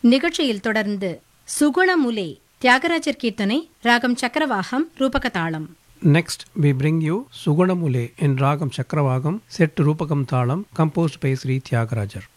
நிகழ்ச்சியில் தொடர்ந்து சுகுணமுலே தியாகராஜர் கீர்த்தனை ராகம் சக்கரவாகம் ரூபக தாளம். Next, we bring you Sugunamule in Ragam Chakravagam, set to Rupakam Thalam, composed by Sri Tyagarajar.